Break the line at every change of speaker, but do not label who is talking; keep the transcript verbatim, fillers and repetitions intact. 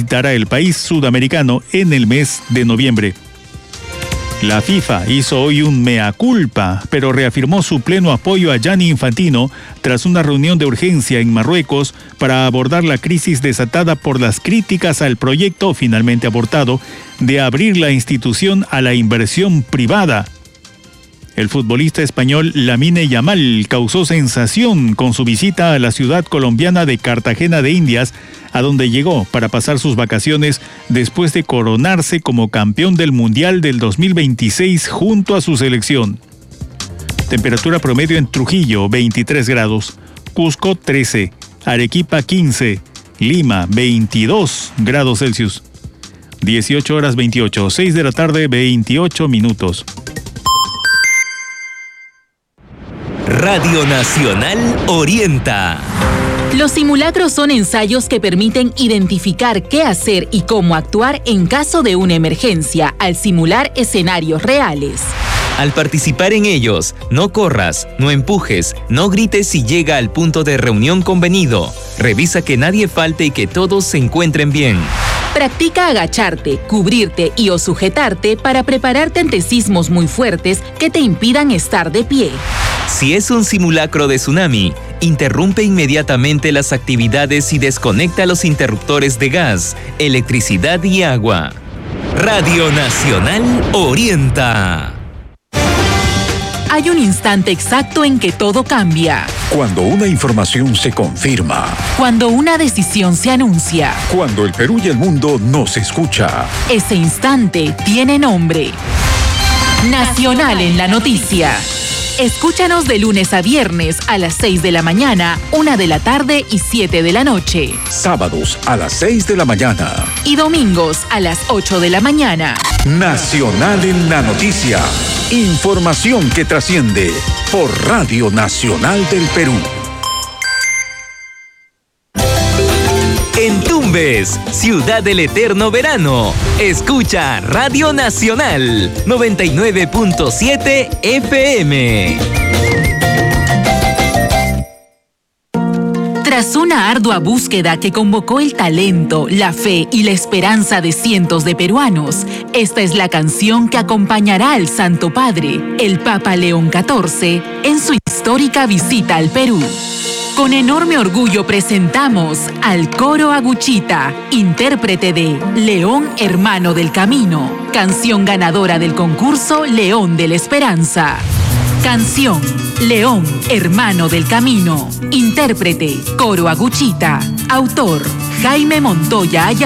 visitará el país sudamericano en el mes de noviembre. La FIFA hizo hoy un mea culpa, pero reafirmó su pleno apoyo a Gianni Infantino tras una reunión de urgencia en Marruecos para abordar la crisis desatada por las críticas al proyecto finalmente abortado de abrir la institución a la inversión privada. El futbolista español Lamine Yamal causó sensación con su visita a la ciudad colombiana de Cartagena de Indias, a donde llegó para pasar sus vacaciones después de coronarse como campeón del Mundial del dos mil veintiséis junto a su selección. Temperatura promedio en Trujillo, veintitrés grados, Cusco, trece, Arequipa, quince, Lima, veintidós grados Celsius. dieciocho horas veintiocho, seis de la tarde, veintiocho minutos.
Radio Nacional orienta.
Los simulacros son ensayos que permiten identificar qué hacer y cómo actuar en caso de una emergencia al simular escenarios reales.
Al participar en ellos, no corras, no empujes, no grites si llega al punto de reunión convenido. Revisa que nadie falte y que todos se encuentren bien.
Practica agacharte, cubrirte y o sujetarte para prepararte ante sismos muy fuertes que te impidan estar de pie.
Si es un simulacro de tsunami, interrumpe inmediatamente las actividades y desconecta los interruptores de gas, electricidad y agua. Radio Nacional orienta.
Hay un instante exacto en que todo cambia.
Cuando una información se confirma.
Cuando una decisión se anuncia.
Cuando el Perú y el mundo nos escucha.
Ese instante tiene nombre. Nacional en la noticia. Escúchanos de lunes a viernes a las seis de la mañana, una de la tarde y siete de la noche.
Sábados a las seis de la mañana.
Y domingos a las ocho de la mañana.
Nacional en la noticia. Información que trasciende por Radio Nacional del Perú.
En Tumbes, ciudad del eterno verano, escucha Radio Nacional noventa y nueve punto siete F M.
Tras una ardua búsqueda que convocó el talento, la fe y la esperanza de cientos de peruanos, esta es la canción que acompañará al Santo Padre, el Papa León catorce, en su histórica visita al Perú. Con enorme orgullo presentamos al Coro Aguchita, intérprete de León Hermano del Camino, canción ganadora del concurso León de la Esperanza. Canción León Hermano del Camino, intérprete Coro Aguchita, autor Jaime Montoya Ayala.